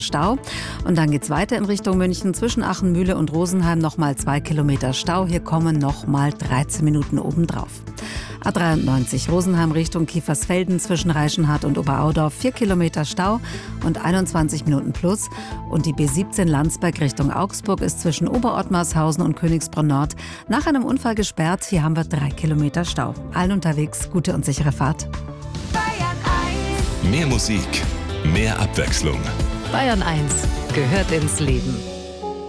Stau. Und dann geht's weiter in Richtung München zwischen Achenmühle und Rosenheim nochmal 2 Kilometer Stau. Hier kommen nochmal 13 Minuten obendrauf. A93 Rosenheim Richtung Kiefersfelden zwischen Reichenhall und Oberaudorf 4 Kilometer Stau und 21 Minuten plus. Und die B17 Landsberg Richtung Augsburg ist zwischen Oberottmarshausen und Königsbrunn Nord nach einem Unfall gesperrt. Hier haben wir 3 Kilometer Stau. Allen unterwegs gute und sichere Fahrt. Mehr Musik, mehr Abwechslung. Bayern 1 gehört ins Leben.